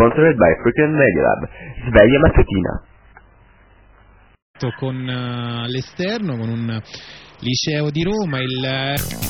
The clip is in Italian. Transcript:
sponsored by Frequent Media Lab. Sveglia mattutina. Con l'esterno, con un liceo di Roma,